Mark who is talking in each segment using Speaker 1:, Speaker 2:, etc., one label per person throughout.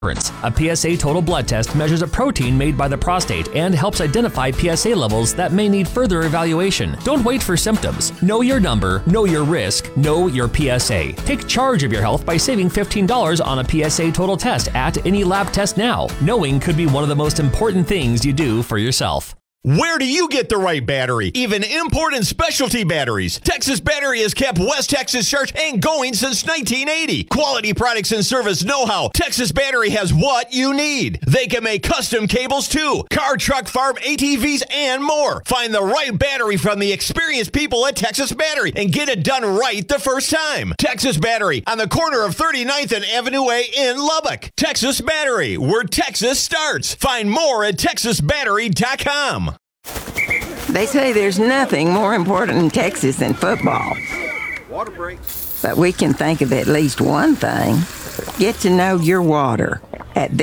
Speaker 1: A PSA total blood test measures a protein made by the prostate and helps identify PSA levels that may need further evaluation. Don't wait for symptoms. Know your number, know your risk, know your PSA. Take charge of your health by saving $15 on a PSA total test at any lab test now. Knowing could be one of the most important things you do for yourself.
Speaker 2: Where do you get the right battery? Even import and specialty batteries. Texas Battery has kept West Texas sharp and going since 1980. Quality products and service know-how. Texas Battery has what you need. They can make custom cables too. Car, truck, farm, ATVs, and more. Find the right battery from the experienced people at Texas Battery and get it done right the first time. Texas Battery on the corner of 39th and Avenue A in Lubbock. Texas Battery, where Texas starts. Find more at texasbattery.com.
Speaker 3: They say there's nothing more important in Texas than football.
Speaker 4: Water break.
Speaker 3: But we can think of at least one thing. Get to know your water at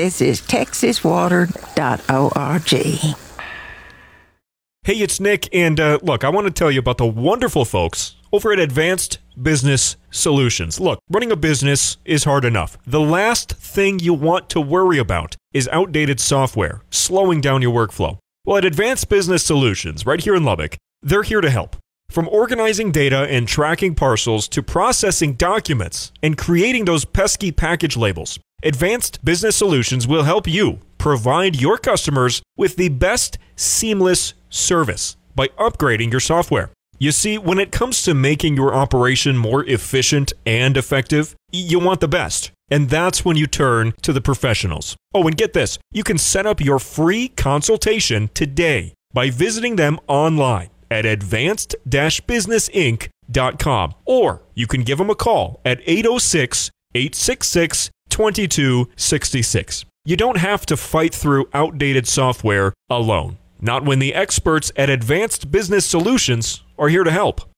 Speaker 3: thististexaswater.org.
Speaker 5: Hey, it's Nick, and look, I want to tell you about the wonderful folks over at Advanced Business Solutions. Look, running a business is hard enough. The last thing you want to worry about is outdated software, slowing down your workflow. Well, at Advanced Business Solutions, right here in Lubbock, they're here to help. From organizing data and tracking parcels to processing documents and creating those pesky package labels, Advanced Business Solutions will help you provide your customers with the best seamless service by upgrading your software. You see, when it comes to making your operation more efficient and effective, you want the best. And that's when you turn to the professionals. Oh, and get this, you can set up your free consultation today by visiting them online at advanced-businessinc.com. Or you can give them a call at 806-866-2266. You don't have to fight through outdated software alone. Not when the experts at Advanced Business Solutions are here to help.